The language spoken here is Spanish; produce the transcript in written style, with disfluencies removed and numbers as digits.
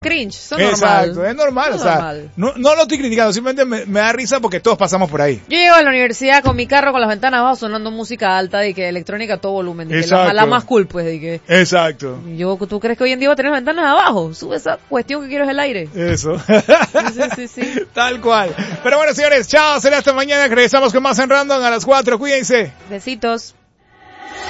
cringe, son Exacto, normal. es normal, Es o sea, normal. no lo estoy criticando, simplemente me da risa porque todos pasamos por ahí. Yo llego a la universidad con mi carro con las ventanas abajo sonando música alta y que electrónica a todo volumen, de que Exacto. la más cool, pues, de que Exacto. ¿tú crees que hoy en día va a tener las ventanas abajo? Sube esa cuestión que quiero es el aire. Eso. Sí. Tal cual. Pero bueno, señores, chao, será hasta mañana, regresamos con más en Random a las 4, cuídense. Besitos.